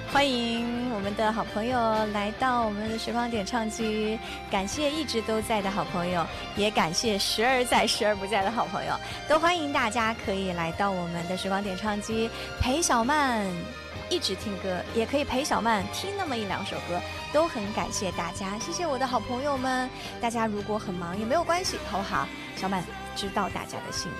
欢迎我们的好朋友来到我们的时光点唱机，感谢一直都在的好朋友，也感谢时而在时而不在的好朋友，都欢迎大家可以来到我们的时光点唱机，陪小曼一直听歌，也可以陪小曼听那么一两首歌，都很感谢大家，谢谢我的好朋友们。大家如果很忙也没有关系，好不好？小曼知道大家的心意。